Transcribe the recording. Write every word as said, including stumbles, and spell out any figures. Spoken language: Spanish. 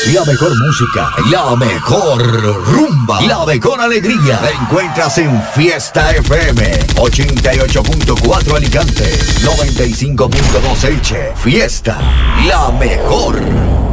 La mejor música, la mejor rumba, la mejor alegría. La encuentras en Fiesta F M. ochenta y ocho punto cuatro Alicante, noventa y cinco punto dos H. Fiesta, la mejor.